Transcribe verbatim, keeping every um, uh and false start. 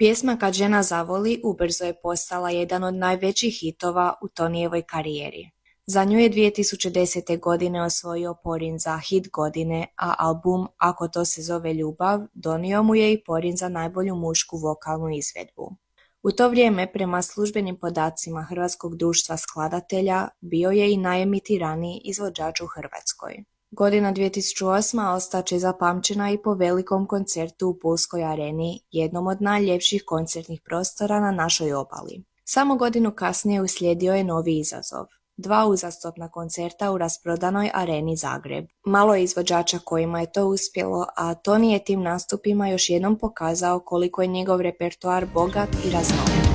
Pjesma Kad žena zavoli ubrzo je postala jedan od najvećih hitova u Tonijevoj karijeri. Za nju je dvije tisuće desete. godine osvojio Porin za hit godine, a album Ako to se zove ljubav donio mu je i Porin za najbolju mušku vokalnu izvedbu. U to vrijeme, prema službenim podacima Hrvatskog društva skladatelja, bio je i najemitiraniji izvođač u Hrvatskoj. Godina dvije tisuće osma ostat će zapamćena i po velikom koncertu u Pulskoj areni, jednom od najljepših koncertnih prostora na našoj obali. Samo godinu kasnije uslijedio je novi izazov. Dva uzastopna koncerta u rasprodanoj areni Zagreb. Malo je izvođača kojima je to uspjelo, a Toni je tim nastupima još jednom pokazao koliko je njegov repertoar bogat i raznolik.